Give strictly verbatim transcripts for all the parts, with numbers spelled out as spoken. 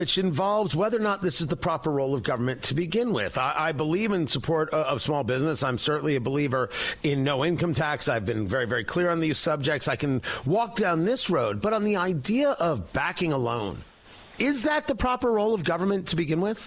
which involves whether or not this is the proper role of government to begin with. I, I believe in support of, of small business. I'm certainly a believer in no income tax. I've been very, very clear on these subjects. I can walk down this road. But on the idea of backing a loan, is that the proper role of government to begin with?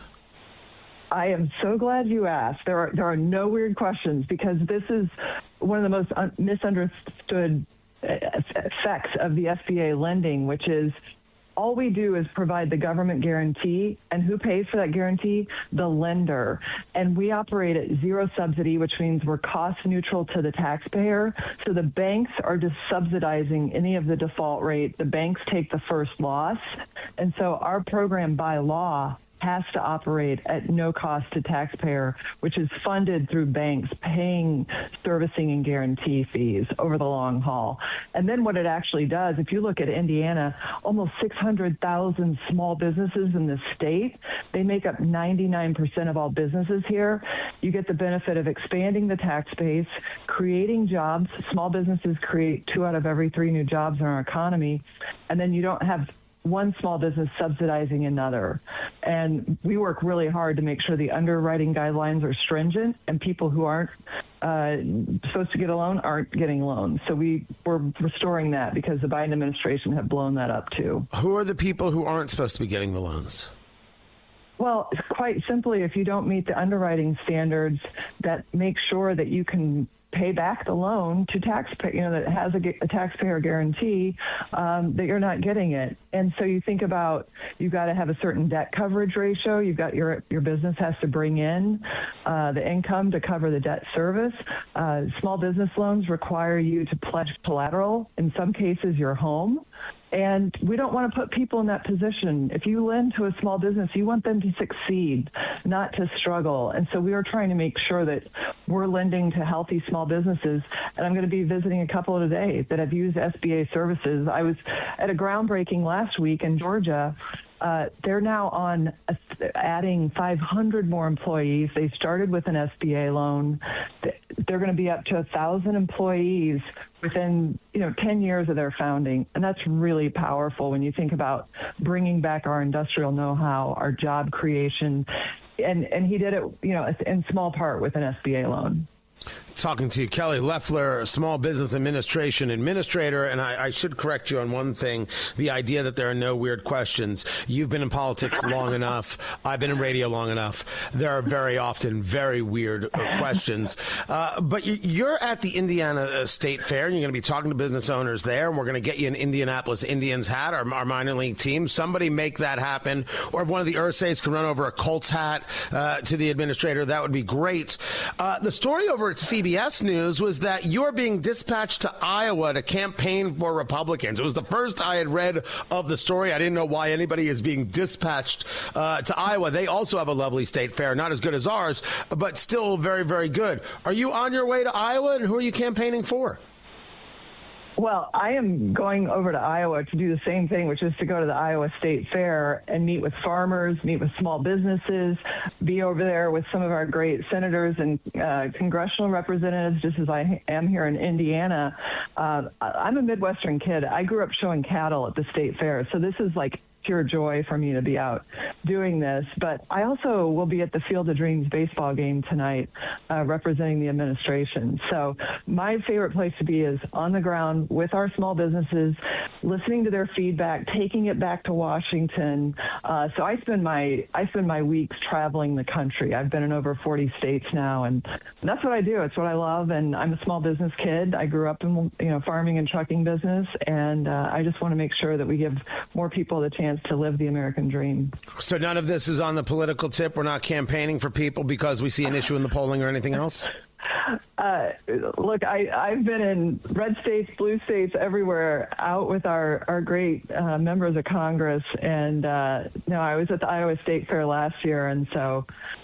I am so glad you asked. There are there are no weird questions, because this is one of the most un- misunderstood effects of the S B A lending, which is all we do is provide the government guarantee, and who pays for that guarantee? The lender. And we operate at zero subsidy, which means we're cost neutral to the taxpayer. So the banks are just subsidizing any of the default rate. The banks take the first loss. And so our program by law has to operate at no cost to taxpayer, which is funded through banks paying servicing and guarantee fees over the long haul. And then what it actually does, if you look at Indiana, almost six hundred thousand small businesses in the state, they make up ninety-nine percent of all businesses here. You get the benefit of expanding the tax base, creating jobs. Small businesses create two out of every three new jobs in our economy. And then you don't have one small business subsidizing another. And we work really hard to make sure the underwriting guidelines are stringent, and people who aren't uh, supposed to get a loan aren't getting loans. So we, we're restoring that, because the Biden administration have blown that up too. Who are the people who aren't supposed to be getting the loans? Well, quite simply, if you don't meet the underwriting standards that make sure that you can pay back the loan to taxpayer, you know, that has a, a taxpayer guarantee, um, that you're not getting it. And so you think about, you've got to have a certain debt coverage ratio. You've got your your business has to bring in uh, the income to cover the debt service. Uh, small business loans require you to pledge collateral, in some cases your home. And we don't want to put people in that position. If you lend to a small business, you want them to succeed, not to struggle. And so we are trying to make sure that we're lending to healthy small businesses. And I'm going to be visiting a couple today that have used S B A services. I was at a groundbreaking last week in Georgia. Uh, they're now on uh, adding five hundred more employees. They started with an S B A loan. They're going to be up to one thousand employees within, you know, ten years of their founding. And that's really powerful when you think about bringing back our industrial know-how, our job creation. And, and he did it, you know, in small part with an S B A loan. Talking to you, Kelly Loeffler, Small Business Administration Administrator. And I, I should correct you on one thing, the idea that there are no weird questions. You've been in politics long enough. I've been in radio long enough. There are very often very weird uh, questions. Uh, but you, you're at the Indiana State Fair, and you're going to be talking to business owners there, and we're going to get you an Indianapolis Indians hat, our, our minor league team. Somebody make that happen. Or if one of the Ursays can run over a Colts hat uh, to the administrator, that would be great. Uh, the story over at C B S News was that you're being dispatched to Iowa to campaign for Republicans. It was the first I had read of the story. I didn't know why anybody is being dispatched uh, to Iowa. They also have a lovely state fair, not as good as ours, but still very, very good. Are you on your way to Iowa, and who are you campaigning for? Well, I am going over to Iowa to do the same thing, which is to go to the Iowa State Fair and meet with farmers, meet with small businesses, be over there with some of our great senators and uh, congressional representatives, just as I am here in Indiana. Uh, I'm a Midwestern kid. I grew up showing cattle at the State Fair, so this is like pure joy for me to be out doing this. But I also will be at the Field of Dreams baseball game tonight, uh, representing the administration. So my favorite place to be is on the ground with our small businesses, listening to their feedback, taking it back to Washington. Uh, so I spend my I spend my weeks traveling the country. I've been in over forty states now, and that's what I do. It's what I love, and I'm a small business kid. I grew up in you know farming and trucking business, and uh, I just want to make sure that we give more people the chance to live the American dream. So none of this is on the political tip. We're not campaigning for people because we see an issue in the polling or anything else? Uh, look, I, I've been in red states, blue states, everywhere, out with our, our great uh, members of Congress. And, uh, no, I was at the Iowa State Fair last year. And so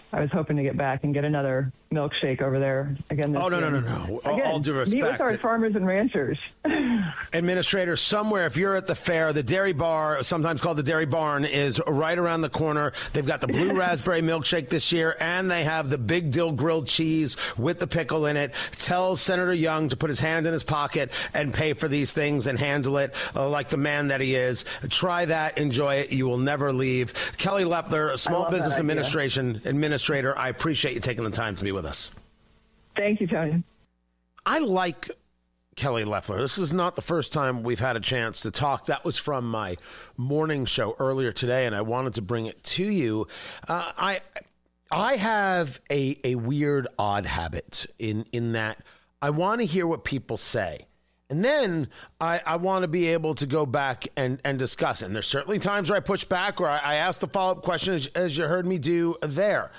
I was hoping to get back and get another milkshake over there again. This oh, no, year. no, no, no. Again, all due respect. Meet with our farmers and ranchers. Administrator, somewhere, if you're at the fair, the Dairy Bar, sometimes called the Dairy Barn, is right around the corner. They've got the blue raspberry milkshake this year, and they have the big dill grilled cheese with the pickle in it. Tell Senator Young to put his hand in his pocket and pay for these things and handle it uh, like the man that he is. Try that. Enjoy it. You will never leave. Kelly Loeffler, Small Business Administration Administrator, I appreciate you taking the time to be with us. Thank you, Tony. I like Kelly Loeffler. This is not the first time we've had a chance to talk. That was from my morning show earlier today, and I wanted to bring it to you. Uh, I I have a, a weird, odd habit in, in that I want to hear what people say. And then I, I want to be able to go back and, and discuss. And there's certainly times where I push back or I, I ask the follow-up question, as, as you heard me do there.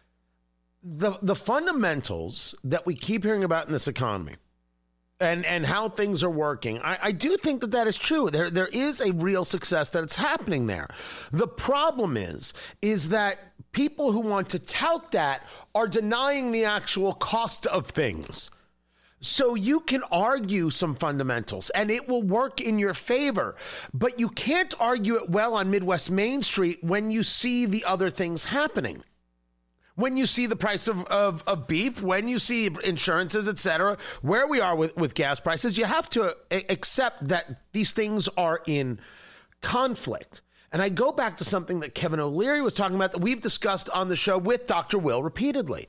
The the fundamentals that we keep hearing about in this economy and, and how things are working, I, I do think that that is true. There There is a real success that it's happening there. The problem is, is that people who want to tout that are denying the actual cost of things. So you can argue some fundamentals and it will work in your favor, but you can't argue it well on Midwest Main Street when you see the other things happening. When you see the price of, of, of beef, when you see insurances, et cetera, where we are with, with gas prices, you have to a- accept that these things are in conflict. And I go back to something that Kevin O'Leary was talking about that we've discussed on the show with Doctor Will repeatedly.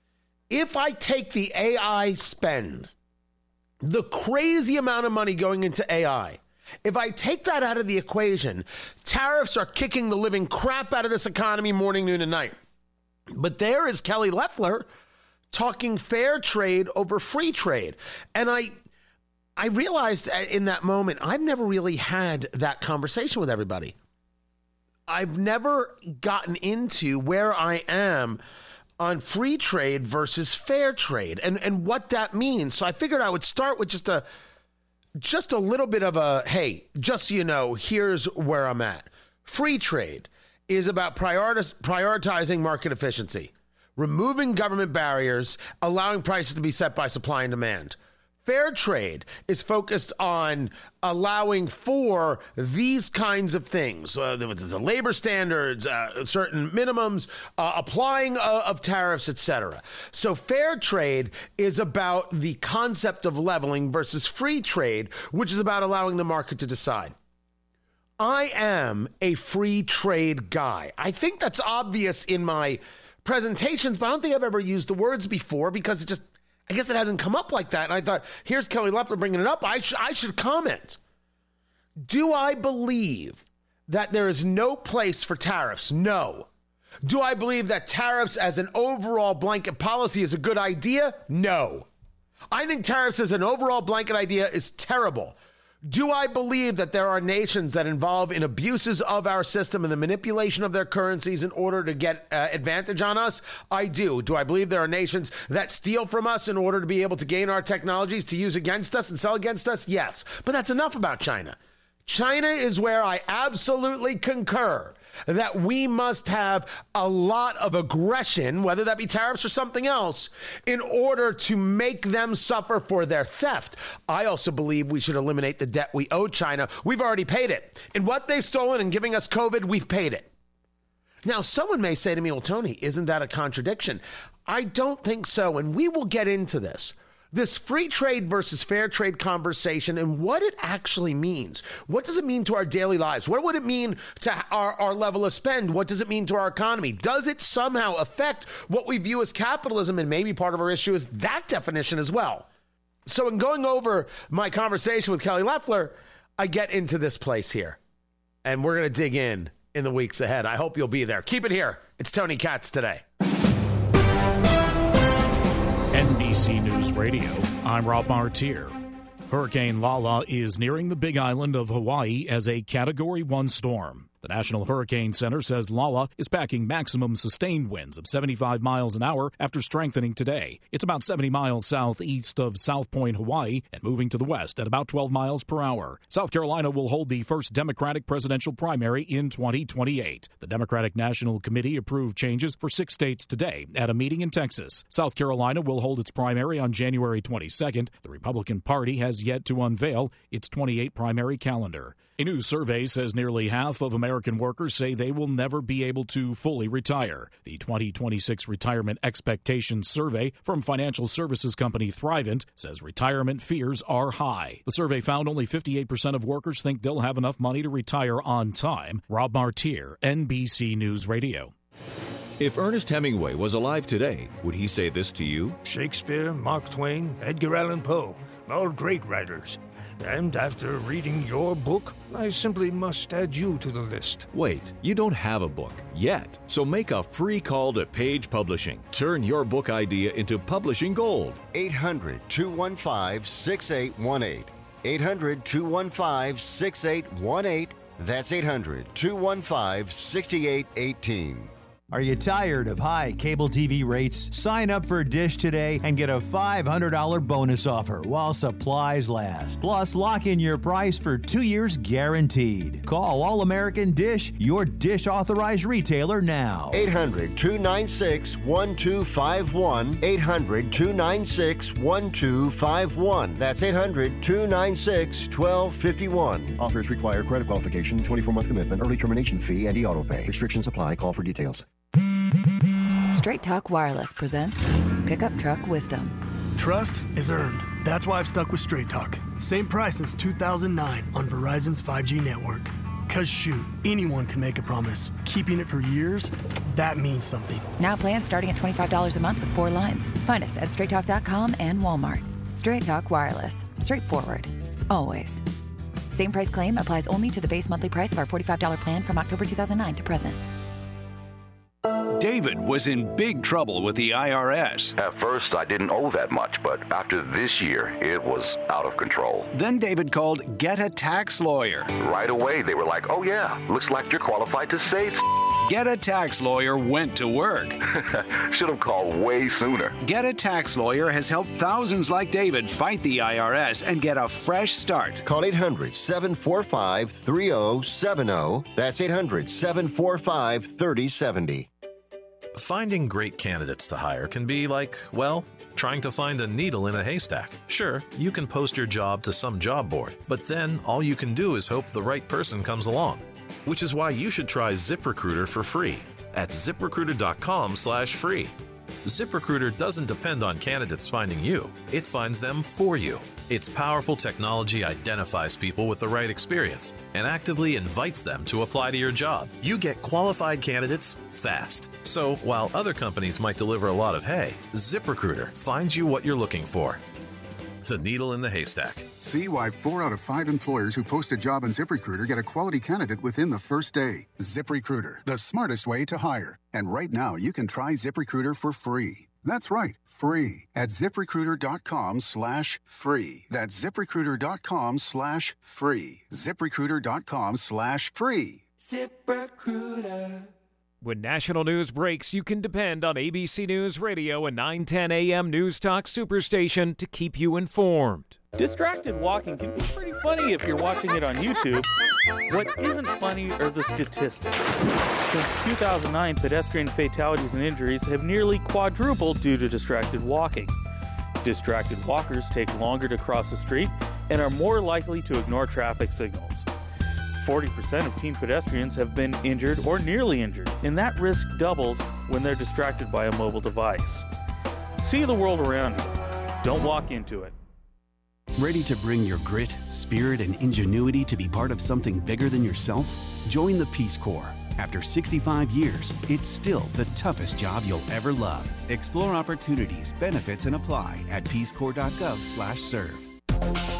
If I take the A I spend, the crazy amount of money going into A I, if I take that out of the equation, tariffs are kicking the living crap out of this economy morning, noon, and night. But there is Kelly Loeffler talking fair trade over free trade. And I I realized in that moment, I've never really had that conversation with everybody. I've never gotten into where I am on free trade versus fair trade and, and what that means. So I figured I would start with just a just a little bit of a, hey, just so you know, here's where I'm at. Free trade is about prioritis- prioritizing market efficiency, removing government barriers, allowing prices to be set by supply and demand. Fair trade is focused on allowing for these kinds of things, uh, the, the labor standards, uh, certain minimums, uh, applying uh, of tariffs, et cetera. So fair trade is about the concept of leveling versus free trade, which is about allowing the market to decide. I am a free trade guy. I think that's obvious in my presentations, but I don't think I've ever used the words before because it just, I guess it hasn't come up like that. And I thought, here's Kelly Loeffler bringing it up. I, sh- I should comment. Do I believe that there is no place for tariffs? No. Do I believe that tariffs as an overall blanket policy is a good idea? No. I think tariffs as an overall blanket idea is terrible. Do I believe that there are nations that involve in abuses of our system and the manipulation of their currencies in order to get uh, advantage on us? I do. Do I believe there are nations that steal from us in order to be able to gain our technologies to use against us and sell against us? Yes. But that's enough about China. China is where I absolutely concur that we must have a lot of aggression, whether that be tariffs or something else, in order to make them suffer for their theft. I also believe we should eliminate the debt we owe China. We've already paid it. In what they've stolen and giving us COVID, we've paid it. Now, someone may say to me, well, Tony, isn't that a contradiction? I don't think so, and we will get into this. This free trade versus fair trade conversation and what it actually means. What does it mean to our daily lives? What would it mean to our, our level of spend? What does it mean to our economy? Does it somehow affect what we view as capitalism? And maybe part of our issue is that definition as well. So in going over my conversation with Kelly Loeffler, I get into this place here. And we're going to dig in in the weeks ahead. I hope you'll be there. Keep it here. It's Tony Katz Today. N B C News Radio, I'm Rob Martier. Hurricane Lala is nearing the Big Island of Hawaii as a Category one storm. The National Hurricane Center says Lala is packing maximum sustained winds of seventy-five miles an hour after strengthening today. It's about seventy miles southeast of South Point, Hawaii, and moving to the west at about twelve miles per hour. South Carolina will hold the first Democratic presidential primary in twenty twenty-eight. The Democratic National Committee approved changes for six states today at a meeting in Texas. South Carolina will hold its primary on January twenty-second. The Republican Party has yet to unveil its twenty-eight primary calendar. A new survey says nearly half of American workers say they will never be able to fully retire. The twenty twenty-six Retirement Expectations Survey from financial services company Thrivent says retirement fears are high. The survey found only fifty-eight percent of workers think they'll have enough money to retire on time. Rob Martier, N B C News Radio. If Ernest Hemingway was alive today, would he say this to you? Shakespeare, Mark Twain, Edgar Allan Poe, all great writers. And after reading your book, I simply must add you to the list. Wait, you don't have a book yet. So make a free call to Page Publishing. Turn your book idea into publishing gold. eight hundred, two one five, six eight one eight. eight hundred, two one five, six eight one eight. That's eight hundred, two one five, six eight one eight. Are you tired of high cable T V rates? Sign up for Dish today and get a five hundred dollars bonus offer while supplies last. Plus, lock in your price for two years guaranteed. Call All American Dish, your Dish authorized retailer now. eight hundred, two nine six, one two five one. eight hundred, two nine six, one two five one. That's eight hundred, two nine six, one two five one. Offers require credit qualification, twenty-four month commitment, early termination fee, and e-auto pay. Restrictions apply. Call for details. Straight Talk Wireless presents Pickup Truck Wisdom. Trust is earned. That's why I've stuck with Straight Talk. Same price since two thousand nine on Verizon's five G network. Cause shoot, anyone can make a promise. Keeping it for years, that means something. Now plans starting at twenty-five dollars a month with four lines. Find us at straight talk dot com and Walmart. Straight Talk Wireless. Straightforward. Always. Same price claim applies only to the base monthly price of our forty-five dollars plan from October two thousand nine to present. David was in big trouble with the I R S. At first, I didn't owe that much, but after this year, it was out of control. Then David called Get a Tax Lawyer. Right away, they were like, oh yeah, looks like you're qualified to save. Get a Tax Lawyer went to work. Should have called way sooner. Get a Tax Lawyer has helped thousands like David fight the I R S and get a fresh start. Call eight hundred, seven four five, three zero seven zero. That's eight hundred, seven four five, three zero seven zero. Finding great candidates to hire can be like, well, trying to find a needle in a haystack. Sure, you can post your job to some job board, but then all you can do is hope the right person comes along. Which is why you should try ZipRecruiter for free at zip recruiter dot com slash free. ZipRecruiter doesn't depend on candidates finding you. It finds them for you. Its powerful technology identifies people with the right experience and actively invites them to apply to your job. You get qualified candidates fast. So while other companies might deliver a lot of hay, ZipRecruiter finds you what you're looking for. The needle in the haystack. See why four out of five employers who post a job on ZipRecruiter get a quality candidate within the first day. ZipRecruiter, the smartest way to hire. And right now, you can try ZipRecruiter for free. That's right, free at zip recruiter dot com slash free. That's zip recruiter dot com slash free. zip recruiter dot com slash free. ZipRecruiter. When national news breaks, you can depend on A B C News Radio and nine ten A M News Talk Superstation to keep you informed. Distracted walking can be pretty funny if you're watching it on YouTube. What isn't funny are the statistics. Since two thousand nine, pedestrian fatalities and injuries have nearly quadrupled due to distracted walking. Distracted walkers take longer to cross the street and are more likely to ignore traffic signals. forty percent of teen pedestrians have been injured or nearly injured, and that risk doubles when they're distracted by a mobile device. See the world around you. Don't walk into it. Ready to bring your grit, spirit, and ingenuity to be part of something bigger than yourself? Join the Peace Corps. After sixty-five years, it's still the toughest job you'll ever love. Explore opportunities, benefits, and apply at peace corps dot gov slash serve.